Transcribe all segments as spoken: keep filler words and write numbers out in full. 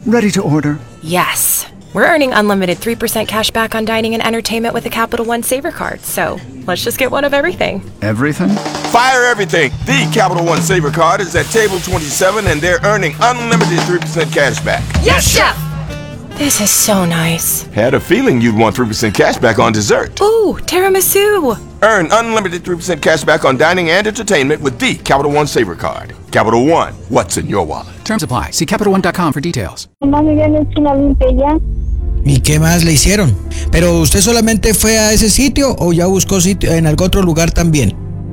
Ready to order. Yes. We're earning unlimited three percent cash back on dining and entertainment with a Capital One Saver card, so let's just get one of everything. Everything? Fire everything! The Capital One Saver card is at table twenty-seven and they're earning unlimited three percent cash back. Yes, Chef! This is so nice. Had a feeling you'd want three percent cash back on dessert. Ooh, tiramisu! Earn unlimited three percent cash back on dining and entertainment with the Capital One Saver card. Capital One, what's in your wallet? Terms apply. See Capital One dot com for details. ¿Y qué más le hicieron? ¿Pero usted solamente fue a ese sitio o ya buscó sitio en algún otro lugar también?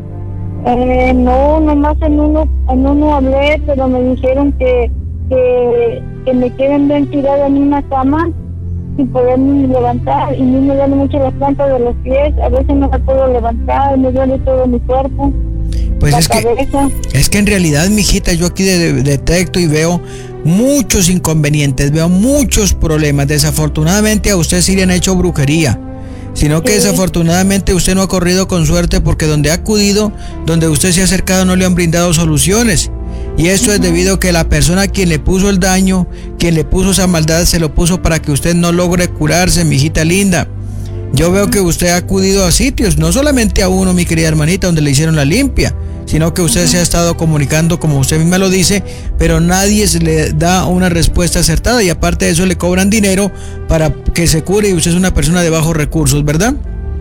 Eh, no, nomás en uno, en uno hablé, pero me dijeron que, que, que me quieren ver tirada en una cama sin poderme levantar, y a mí me duele mucho las plantas de los pies, a veces no me puedo levantar, me duele todo mi cuerpo. Pues es que, es que en realidad, mijita, yo aquí de, de, detecto y veo muchos inconvenientes, veo muchos problemas. Desafortunadamente a usted sí le han hecho brujería, sino que sí, desafortunadamente usted no ha corrido con suerte, porque donde ha acudido, donde usted se ha acercado, no le han brindado soluciones. Y esto uh-huh. es debido a que la persona quien le puso el daño, quien le puso esa maldad, se lo puso para que usted no logre curarse, mijita linda. Yo veo que usted ha acudido a sitios, no solamente a uno, mi querida hermanita, donde le hicieron la limpia, sino que usted se ha estado comunicando, como usted misma lo dice, pero nadie se le da una respuesta acertada, y aparte de eso le cobran dinero para que se cure, y usted es una persona de bajos recursos, ¿verdad?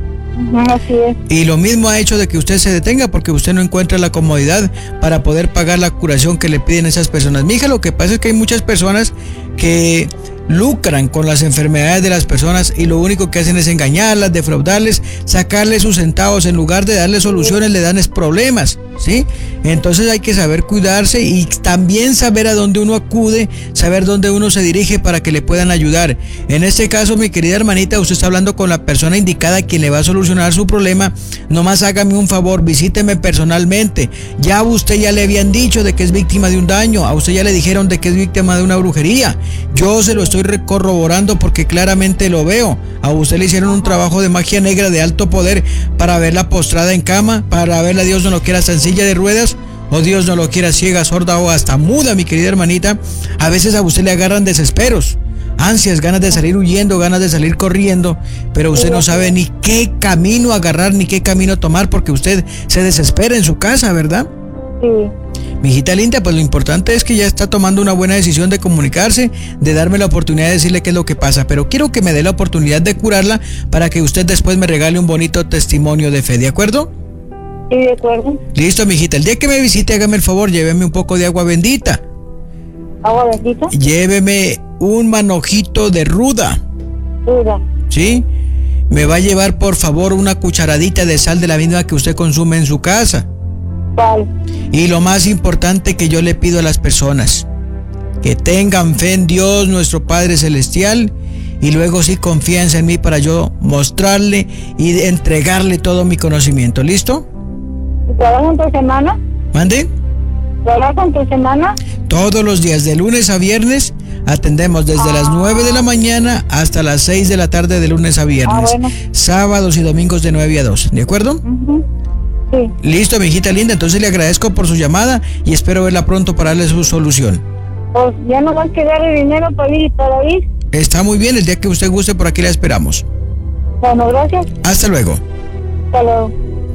Así es. Y lo mismo ha hecho de que usted se detenga, porque usted no encuentra la comodidad para poder pagar la curación que le piden esas personas. Mija, lo que pasa es que hay muchas personas que lucran con las enfermedades de las personas, y lo único que hacen es engañarlas, defraudarles, sacarles sus centavos. En lugar de darles soluciones, le dan es problemas, ¿sí? Entonces hay que saber cuidarse y también saber a dónde uno acude, saber dónde uno se dirige para que le puedan ayudar. En este caso, mi querida hermanita, usted está hablando con la persona indicada, quien le va a solucionar su problema. Nomás hágame un favor, visíteme personalmente. Ya a usted ya le habían dicho de que es víctima de un daño, a usted ya le dijeron de que es víctima de una brujería. Yo se lo estoy corroborando porque claramente lo veo. A usted le hicieron un trabajo de magia negra de alto poder para verla postrada en cama, para verla, Dios no lo quiera, hasta en silla de ruedas, o Dios no lo quiera, ciega, sorda o hasta muda, mi querida hermanita. A veces a usted le agarran desesperos, ansias, ganas de salir huyendo, ganas de salir corriendo, pero usted no sabe ni qué camino agarrar, ni qué camino tomar, porque usted se desespera en su casa, ¿verdad? Sí. Mi hijita linda, pues lo importante es que ya está tomando una buena decisión de comunicarse, de darme la oportunidad de decirle qué es lo que pasa, pero quiero que me dé la oportunidad de curarla para que usted después me regale un bonito testimonio de fe, ¿de acuerdo? Sí, de acuerdo. Listo, mi hijita, el día que me visite, hágame el favor, lléveme un poco de agua bendita. ¿Agua bendita? Lléveme un manojito de ruda. Ruda. ¿Sí? Me va a llevar, por favor, una cucharadita de sal de la misma que usted consume en su casa. Vale. Y lo más importante que yo le pido a las personas, que tengan fe en Dios, nuestro Padre Celestial, y luego sí confianza en mí para yo mostrarle y entregarle todo mi conocimiento. ¿Listo? ¿Trabajan por semana? ¿Mande? ¿Trabajan por semana? Todos los días, de lunes a viernes, atendemos desde ah. las nueve de la mañana hasta las seis de la tarde, de lunes a viernes. Ah, bueno. Sábados y domingos de nueve a dos, ¿de acuerdo? Uh-huh. Sí. Listo, mi hijita linda, entonces le agradezco por su llamada y espero verla pronto para darle su solución. Pues ya no va a quedar el dinero para ir, para ir. Está muy bien, el día que usted guste, por aquí la esperamos. Bueno, gracias. Hasta luego. Hasta luego.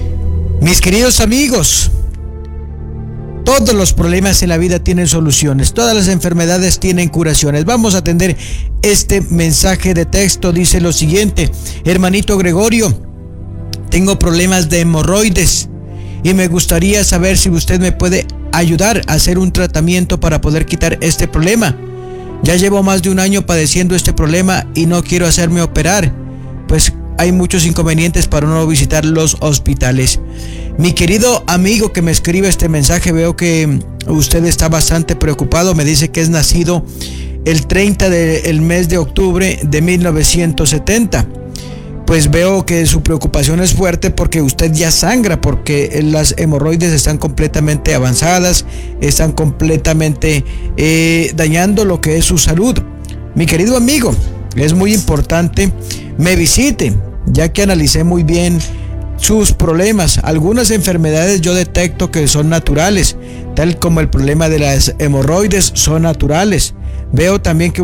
Mis queridos amigos, todos los problemas en la vida tienen soluciones, todas las enfermedades tienen curaciones. Vamos a atender este mensaje de texto. Dice lo siguiente: hermanito Gregorio, tengo problemas de hemorroides y me gustaría saber si usted me puede ayudar a hacer un tratamiento para poder quitar este problema. Ya llevo más de un año padeciendo este problema y no quiero hacerme operar, pues hay muchos inconvenientes para no visitar los hospitales. Mi querido amigo que me escribe este mensaje, veo que usted está bastante preocupado. Me dice que es nacido el treinta del mes de octubre de mil novecientos setenta. Pues veo que su preocupación es fuerte porque usted ya sangra, porque las hemorroides están completamente avanzadas, están completamente eh, dañando lo que es su salud. Mi querido amigo, es muy importante me visite, ya que analicé muy bien sus problemas. Algunas enfermedades yo detecto que son naturales, tal como el problema de las hemorroides son naturales. Veo también que